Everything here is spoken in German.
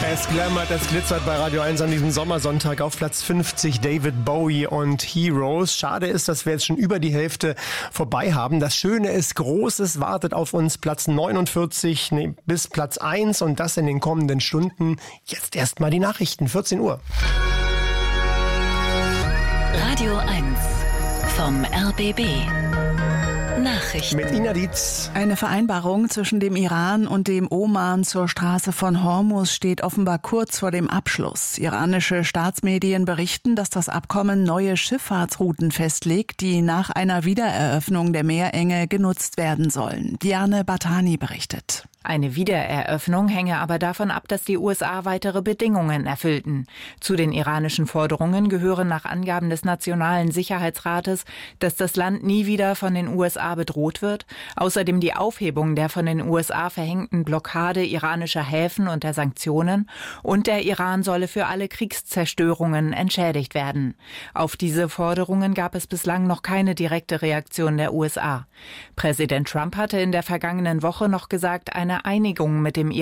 Es glammert, es glitzert bei Radio 1 an diesem Sommersonntag auf Platz 50 David Bowie und Heroes. Schade ist, dass wir jetzt schon über die Hälfte vorbei haben. Das Schöne ist, Großes wartet auf uns, Platz 49 bis Platz 1 und das in den kommenden Stunden. Jetzt erstmal die Nachrichten, 14 Uhr. Radio 1 vom RBB. Nachrichten. Mit Ina Dietz. Eine Vereinbarung zwischen dem Iran und dem Oman zur Straße von Hormuz steht offenbar kurz vor dem Abschluss. Iranische Staatsmedien berichten, dass das Abkommen neue Schifffahrtsrouten festlegt, die nach einer Wiedereröffnung der Meerenge genutzt werden sollen. Diane Batani berichtet. Eine Wiedereröffnung hänge aber davon ab, dass die USA weitere Bedingungen erfüllten. Zu den iranischen Forderungen gehören nach Angaben des Nationalen Sicherheitsrates, dass das Land nie wieder von den USA bedroht wird, außerdem die Aufhebung der von den USA verhängten Blockade iranischer Häfen und der Sanktionen und der Iran solle für alle Kriegszerstörungen entschädigt werden. Auf diese Forderungen gab es bislang noch keine direkte Reaktion der USA. Präsident Trump hatte in der vergangenen Woche noch gesagt, eine Einigung mit dem